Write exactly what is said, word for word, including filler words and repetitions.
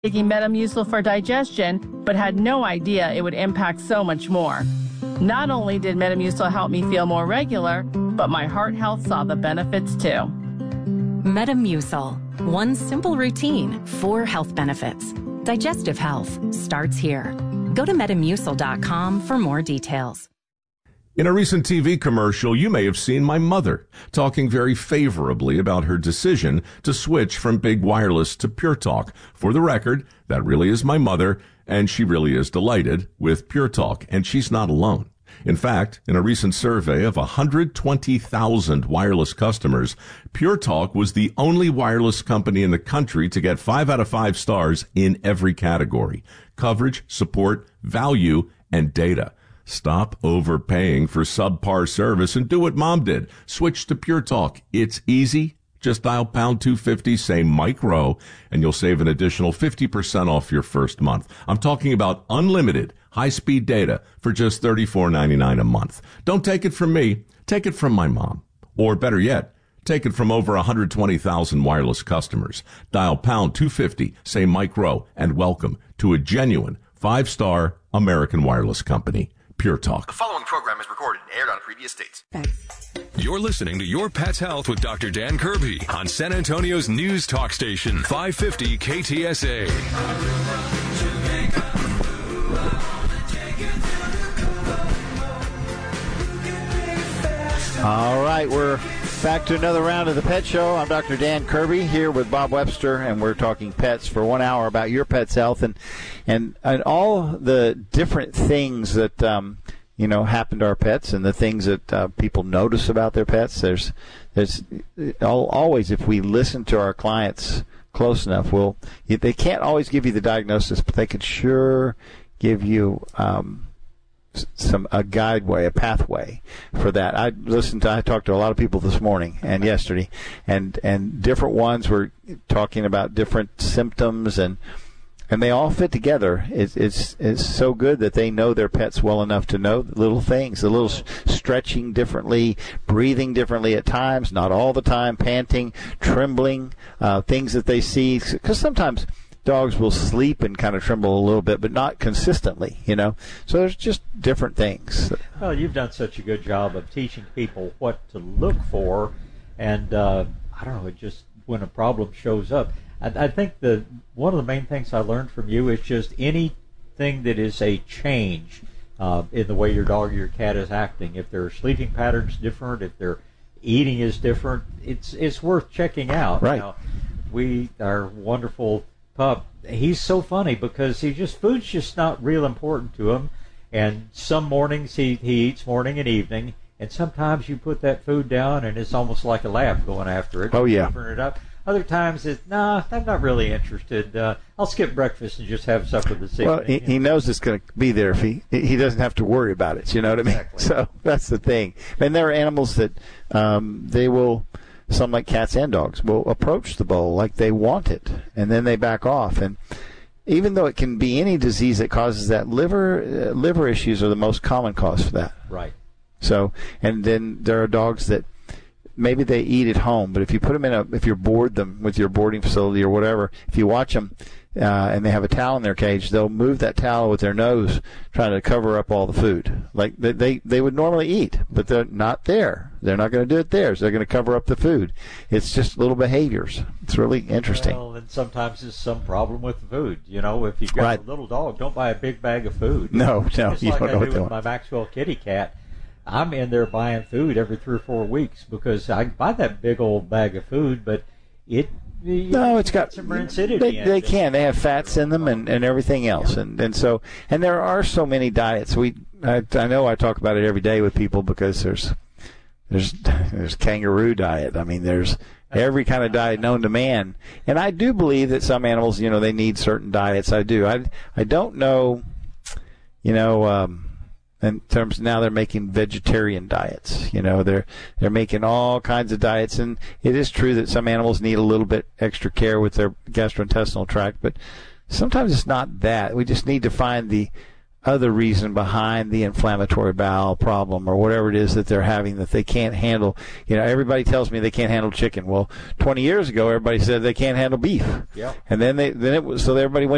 taking Metamucil for digestion, but had no idea it would impact so much more. Not only did Metamucil help me feel more regular, but my heart health saw the benefits too. Metamucil. One simple routine, four health benefits. Digestive health starts here. Go to Metamucil dot com for more details. In a recent T V commercial, you may have seen my mother talking very favorably about her decision to switch from big wireless to Pure Talk. For the record, that really is my mother, and she really is delighted with Pure Talk, and she's not alone. In fact, in a recent survey of one hundred twenty thousand wireless customers, Pure Talk was the only wireless company in the country to get five out of five stars in every category: coverage, support, value, and data. Stop overpaying for subpar service and do what Mom did. Switch to Pure Talk. It's easy. Just dial pound two fifty, say Mike Rowe, and you'll save an additional fifty percent off your first month. I'm talking about unlimited high-speed data for just thirty-four ninety-nine a month. Don't take it from me. Take it from my mom. Or better yet, take it from over one hundred twenty thousand wireless customers. Dial pound two fifty, say Mike Rowe, and welcome to a genuine five-star American wireless company. Pure Talk. The following program is recorded and aired on previous dates. You're listening to Your Pet's Health with Doctor Dan Kirby on San Antonio's news talk station, five fifty K T S A. All right, we're back to another round of the Pet Show. I'm Doctor Dan Kirby here with Bob Webster, and we're talking pets for one hour about your pet's health and and, and all the different things that um, you know happen to our pets and the things that uh, people notice about their pets. There's there's always, if we listen to our clients close enough, we'll they can't always give you the diagnosis, but they can sure give you Um, some a guideway, a pathway for that. I listened to, I talked to a lot of people this morning and yesterday, and and different ones were talking about different symptoms, and and they all fit together. It's it's it's so good that they know their pets well enough to know the little things, the little stretching differently, breathing differently at times, not all the time, panting, trembling, uh, things that they see, because sometimes dogs will sleep and kind of tremble a little bit, but not consistently, you know. So there's just different things. Well, you've done such a good job of teaching people what to look for, and uh, I don't know, it just when a problem shows up. I, I think the one of the main things I learned from you is just anything that is a change uh, in the way your dog or your cat is acting. If their sleeping pattern's different, if their eating is different, it's it's worth checking out. Right. Now, we our wonderful pup, he's so funny because he just food's just not real important to him, and some mornings he, he eats morning and evening, and sometimes you put that food down and it's almost like a lab going after it. Oh yeah. It up. Other times it's nah, I'm not really interested. Uh, I'll skip breakfast and just have supper this evening. Well, he, he knows it's going to be there if he he doesn't have to worry about it. You know what I mean? Exactly. So that's the thing. And there are animals that um, they will. Some, like cats and dogs, will approach the bowl like they want it, and then they back off. And even though it can be any disease that causes that, liver uh, liver issues are the most common cause for that. Right. So, and then there are dogs that maybe they eat at home, but if you put them in a, if you board them with your boarding facility or whatever, if you watch them uh, and they have a towel in their cage, they'll move that towel with their nose, trying to cover up all the food. Like they they, they would normally eat, but they're not there. They're not going to do it there, so they're going to cover up the food. It's just little behaviors. It's really interesting. Well, and sometimes there's some problem with the food. You know, if you've got Right. a little dog, don't buy a big bag of food. No, no, Just you like don't I know do what they with want. my Maxwell kitty cat. I'm in there buying food every three or four weeks because I buy that big old bag of food, but it you No, it's got some rancidity. They, in they it. can. They have fats in them and, and everything else, and and so and there are so many diets. We I, I know I talk about it every day with people because there's there's there's kangaroo diet. I mean, there's every kind of diet known to man, and I do believe that some animals, you know, they need certain diets. I do. I I don't know, you know. Um, In terms now they're making vegetarian diets. You know, they're they're making all kinds of diets, and it is true that some animals need a little bit extra care with their gastrointestinal tract, but sometimes it's not that. We just need to find the other reason behind the inflammatory bowel problem or whatever it is that they're having that they can't handle. You know, everybody tells me they can't handle chicken. Well, twenty years ago, everybody said they can't handle beef. Yep. And then they then it was so everybody went